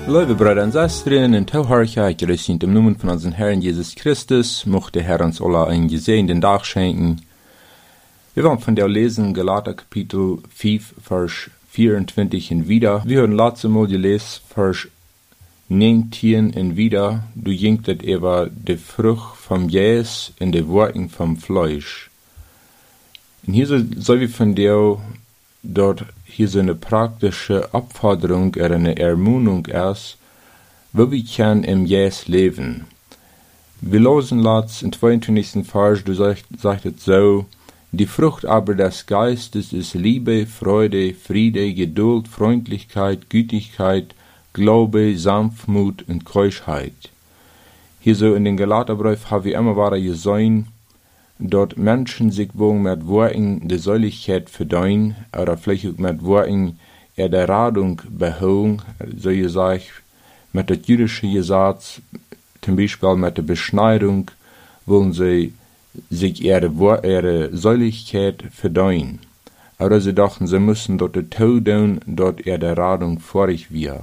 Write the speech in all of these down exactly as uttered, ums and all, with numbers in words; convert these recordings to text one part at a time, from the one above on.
Liebe Brüder und Schwestern, in Tauharcha, ich grüße im Namen von unserem Herrn Jesus Christus, mochte Herr uns alle einen gesegneten Tag schenken. Wir wollen von der lesen, Galater Kapitel fünf, Vers vierundzwanzig in wieder. Wir haben letztes Mal gelesen, Vers neunzehn in wieder, du jingtet über die Frucht vom Jäs in die Worten vom Fleisch. Und hier soll wir von der dort hier so eine praktische Abforderung oder eine Ermahnung ist, wo wir können im Jäs leben. Wir lesen letzt im zweiundzwanzigsten Vers, du sagst, sagt es so, die Frucht aber des Geistes ist Liebe, Freude, Friede, Geduld, Freundlichkeit, Gütigkeit, Glaube, Sanftmut und Keuschheit. Hier so in den Galaterbrief haben wir immer wieder gesehen, dort Menschen sich wohl mit Worten der Säuligkeit verdienen, oder vielleicht auch mit Worten er der Radung beholen, so gesagt, mit der jüdischen Gesetz, zum Beispiel mit der Beschneidung, wollen sie sich ihre, ihre Säuligkeit verdienen. Oder sie dachten, sie müssen dort den Tod tun, dort er der Radung vorig wir.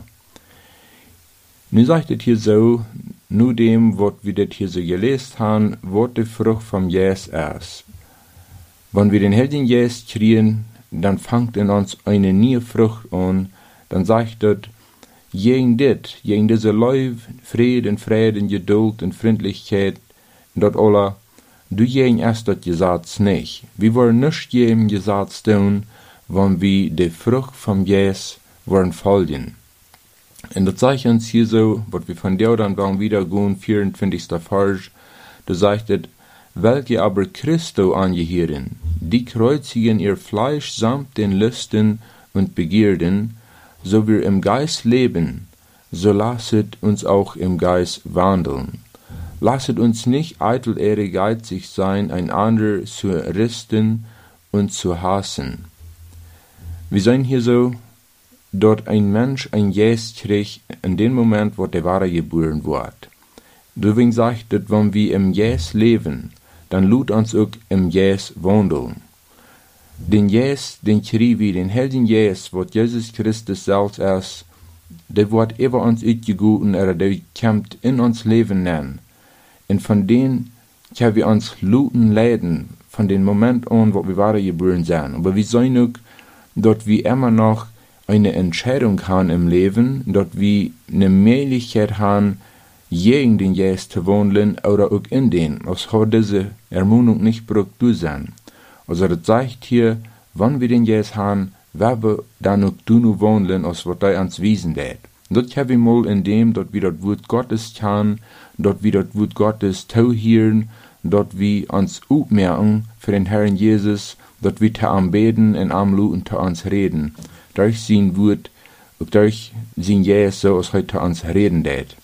Nun sagt es hier so, nur dem, was wir das hier so gelesen haben, wird die Frucht vom Jäs erst. Wenn wir den Heiligen Jäs kriegen, dann fängt in uns eine neue Frucht an, dann sagt es, gegen dit, gegen diese Leib, Frieden, Frieden, Geduld und Freundlichkeit, dort alle, du gegen erst das Gesetz nicht. Wir wollen nicht jedem Gesetz tun, wenn wir die Frucht vom Jäs wollen folgen. Und das zeigt uns hier so, was wir von der dann wollen wieder gehen, vierundzwanzigster Vers, da sagt es, welche aber Christo angehören, die kreuzigen ihr Fleisch samt den Lüsten und Begierden, so wir im Geist leben, so lasset uns auch im Geist wandeln. Lasset uns nicht eitel ehrgeizig sein, einander zu risten und zu hassen. Wir sehen hier so, dort ein Mensch ein Jäs kriegt, in dem Moment, wo der Wahre geboren wird. Deswegen sagt es, wenn wir im Jäs leben, dann lud uns auch im Jäs wandeln. Den Jäs, den kriegen wir, den Heiligen Jäs, was Jesus Christus selbst ist, der wird über uns ausgegoten, oder der kommt in uns Leben nennen. Und von denen können wir uns luten leiden, von dem Moment an, wo wir Wahre geboren sind. Aber wir sehen auch, dort wir immer noch eine Entscheidung haben im Leben, dort wir eine Möglichkeit haben, gegen den Jäs zu wandeln oder auch in den, als hat diese Ermahnung nicht braucht zu sein. Also das sagt hier, wenn wir den Jäs haben, werden wir dann auch tun wandeln, als was er uns wiesen wird. Dort haben wir mal in dem, dort wir das Wort Gottes kann, dort wir das Wort Gottes zuhören, dort wir uns aufmerken für den Herrn Jesus, dort wir zu anbeten und anluten zu uns reden. Durch sein Wort, und durch sein Jäs, so als heute uns reden wird.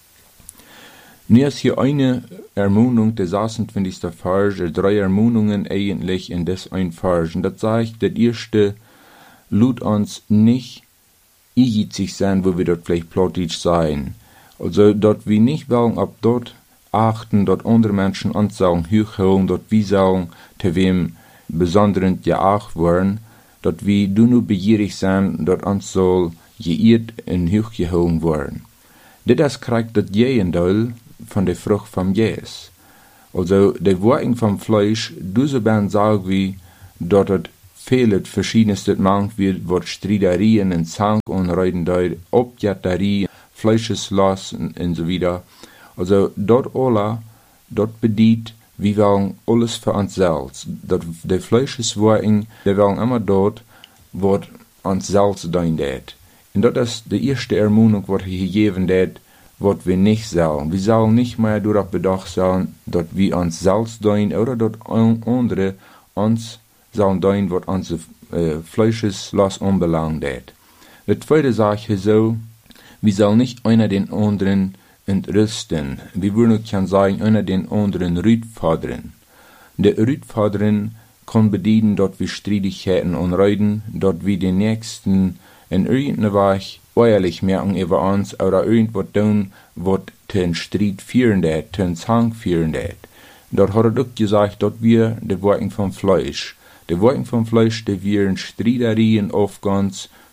Nun ist hier eine Ermahnung, der sechsundzwanzigste Vers, drei Ermahnungen eigentlich in des ein Vers. Und das sagt, das erste, lud uns nicht ehrgeizig sein, wo wir dort vielleicht plötzlich sein. Also, dort wir nicht wollen, ob dort achten, dort andere Menschen uns sagen, hochholen, dort wir sagen, zu wem besonderen geacht werden, dort wir du nur begierig sein, dort uns soll geirrt und hochgehoben werden. Das kriegt das Gegenteil von der Frucht vom Jäs. Also, der Worten vom Fleisch, du so ben sag wie, dort es fehlet verschiedenste Mang wird, wird Streiterien und Zank und Reuden, Objetterie, Fleischeslass und, und so wieder. Also, dort alle, dort bedient, wir wollen alles für uns selbst. Dort, der Fleischesworten, der wollen immer dort, wo uns selbst dein det. Und das ist die erste Ermahnung, was hier gegeben wird, was wir nicht sollen. Wir sollen nicht mehr darauf bedacht sein, dass wir uns selbst dein oder dass andere uns sollen dein, was unsere äh, Fleischeslass anbelangt wird. Die zweite Sache ist so, wir sollen nicht einer den anderen entrüsten. Wir würden auch sagen, einer den anderen rütfordern. Der rütfordern kann bedienen, dort wir Streitigkeiten anreiten, dort wir den Nächsten in irgendeiner Weise ehrlich merken über uns oder irgendwas tun, was den Streit führen wird, den Zank führen wird. Dort hat er auch gesagt, dort wir die Worten vom Fleisch. Die Worten vom Fleisch, die wir in Streiterien aufgehen,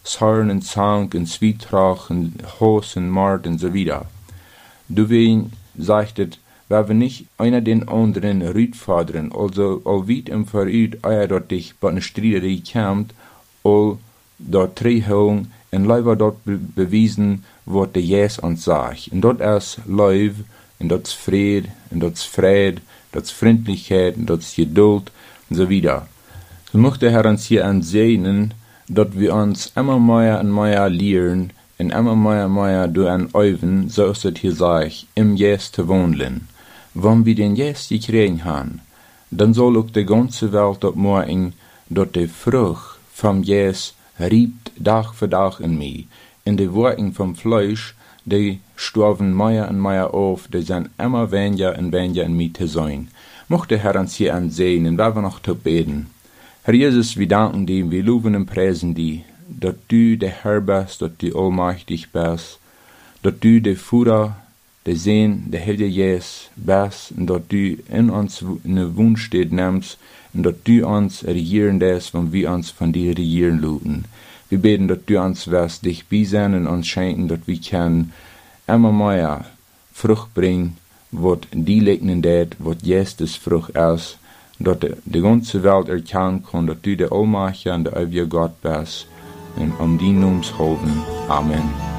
Zorn und Zank und Zwietracht und Hass und Mord und so wieder. Du wen sagtet, wer wir nicht einer den anderen rütfadern, also all weit im Verüt eier dort dich bei ne Striederei kämmt, all dort Trehung en leider dort be bewiesen, wat de Jes ons sagt. Und dort ist Leib, und dort ist Fried, und dort ist Fried, dort ist Freundlichkeit, und dort ist Geduld, und so wieder. So möchte Herr uns hier ansehen, dort wir uns immer mehr und mehr lernen, und immer mehr und mehr durch ein Öven, so ist es hier sagt, im Jes zu wohnen. Wenn wir den Jes gekriegt haben, dann soll auch die ganze Welt dort morgen, dort die Frucht vom Jes riebt Tag für Tag in mir. In die Worten vom Fleisch, die storven mehr und mehr auf, die sind immer weniger und weniger in mir zu sein. Mochte Herr uns hier ansehen, und wir noch zu beten. Herr Jesus, wir danken dir, wir loben und preisen dir, dass du der Herr bist, dass du allmächtig bist, dass du der Führer, der Sehn, der Heilige Jesus bist, und dass du in uns eine Wunschstätte nimmst, und dass du uns regieren lässt, wenn wir uns von dir regieren lassen. Wir beten, dass du uns wirst, dich beisehen und uns schenken, dass wir können immer mehr Frucht bringen, was die legnen det, was Jesus Frucht ist, dass die ganze Welt erkennen kann, dass du der Allmächtige und der ewige Gott bist, und um die Namens holen. Amen.